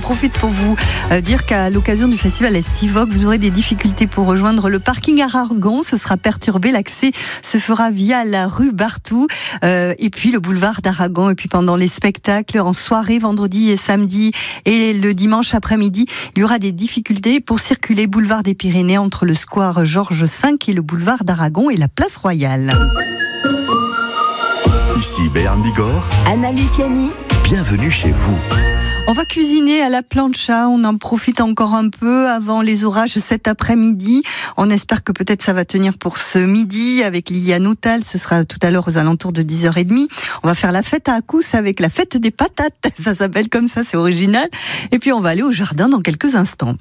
profite pour vous dire qu'à l'occasion du festival Estivoque, vous aurez des difficultés pour rejoindre le parking Aragon. Ce sera perturbé. L'accès se fera via la rue Barthou et puis le boulevard d'Aragon. Et puis pendant les spectacles, en soirée, vendredi et samedi et le dimanche après-midi, il y aura des difficultés pour circuler boulevard des Pyrénées entre le square Georges V et le boulevard d'Aragon et la place Royale. Ici Béarn Bigorre, Anna Luciani, bienvenue chez vous. On va cuisiner à la plancha, on en profite encore un peu avant les orages cet après-midi. On espère que peut-être ça va tenir pour ce midi avec Liliane Houtal. Ce sera tout à l'heure aux alentours de 10h30. On va faire la fête à Accous avec la fête des patates. Ça s'appelle comme ça, c'est original. Et puis on va aller au jardin dans quelques instants.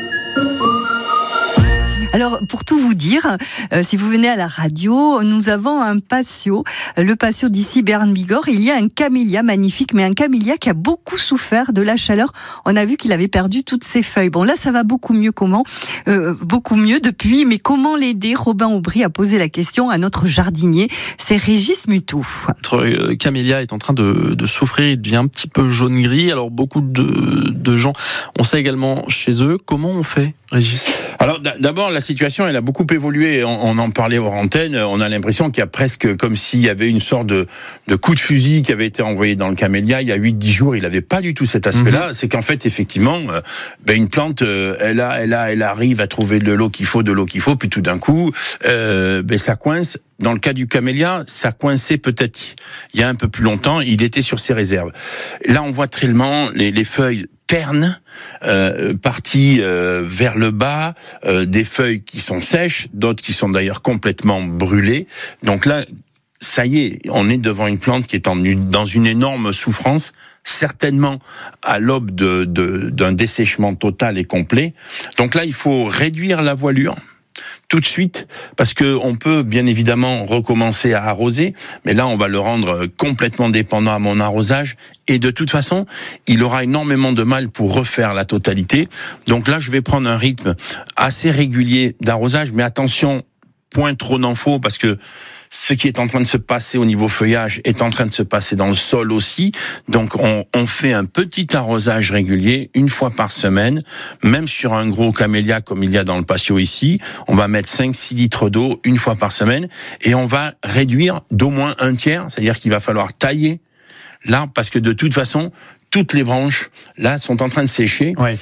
Alors, pour tout vous dire, si vous venez à la radio, nous avons un patio, le patio d'ici Béarn Bigorre. Il y a un camélia magnifique, mais un camélia qui a beaucoup souffert de la chaleur. On a vu qu'il avait perdu toutes ses feuilles. Bon, là, ça va beaucoup mieux. Beaucoup mieux depuis. Mais comment l'aider? Robin Aubry a posé la question à notre jardinier. C'est Régis Mutou. Notre camélia est en train de souffrir. Il devient un petit peu jaune-gris. Alors, beaucoup de gens ont ça également chez eux. Comment on fait, Régis? Alors d'abord, la situation elle a beaucoup évolué. On en parlait hors antenne. On a l'impression qu'il y a presque comme s'il y avait une sorte de coup de fusil qui avait été envoyé dans le camélia il y a 8-10 jours. Il n'avait pas du tout cet aspect-là. C'est qu'en fait, effectivement, une plante, elle arrive à trouver de l'eau qu'il faut, puis tout d'un coup, ça coince. Dans le cas du camélia, ça coinçait peut-être il y a un peu plus longtemps. Il était sur ses réserves. Là, on voit tellement les feuilles ternes, parties vers le bas, des feuilles qui sont sèches, d'autres qui sont d'ailleurs complètement brûlées. Donc là, ça y est, on est devant une plante qui est dans une énorme souffrance, certainement à l'aube d'un dessèchement total et complet. Donc là, il faut réduire la voilure tout de suite, parce que on peut bien évidemment recommencer à arroser, mais là on va le rendre complètement dépendant à mon arrosage, et de toute façon, il aura énormément de mal pour refaire la totalité. Donc là, je vais prendre un rythme assez régulier d'arrosage, mais attention, point trop n'en faut, parce que ce qui est en train de se passer au niveau feuillage est en train de se passer dans le sol aussi. Donc on fait un petit arrosage régulier, une fois par semaine, même sur un gros camélia comme il y a dans le patio ici. On va mettre 5-6 litres d'eau une fois par semaine, et on va réduire d'au moins un tiers, c'est-à-dire qu'il va falloir tailler l'arbre, parce que de toute façon, toutes les branches là sont en train de sécher. Ouais.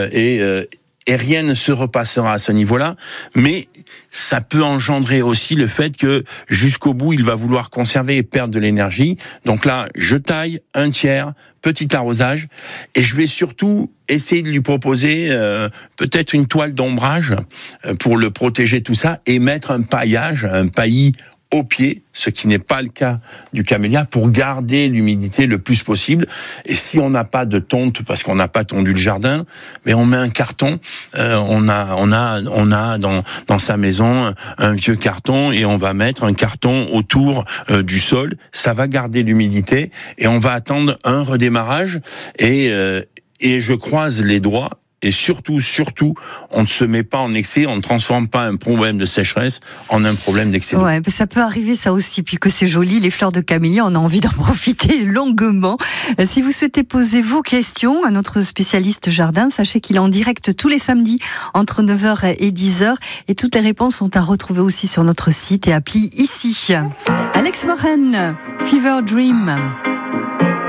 Et rien ne se repassera à ce niveau-là, mais ça peut engendrer aussi le fait que jusqu'au bout, il va vouloir conserver et perdre de l'énergie. Donc là, je taille un tiers, petit arrosage, et je vais surtout essayer de lui proposer peut-être une toile d'ombrage pour le protéger tout ça, et mettre un paillage, un paillis au pied, ce qui n'est pas le cas du camélia, pour garder l'humidité le plus possible. Et si on n'a pas de tonte, parce qu'on n'a pas tondu le jardin, mais on met un carton. On a dans sa maison un vieux carton, et on va mettre un carton autour du sol. Ça va garder l'humidité, et on va attendre un redémarrage. Et je croise les doigts. Et surtout, on ne se met pas en excès, on ne transforme pas un problème de sécheresse en un problème d'excès d'eau. Ouais, ça peut arriver ça aussi, puis que c'est joli, les fleurs de camélia, on a envie d'en profiter longuement. Si vous souhaitez poser vos questions à notre spécialiste jardin, sachez qu'il est en direct tous les samedis entre 9h et 10h, et toutes les réponses sont à retrouver aussi sur notre site et appli ici. Alex Warren, Fever Dream.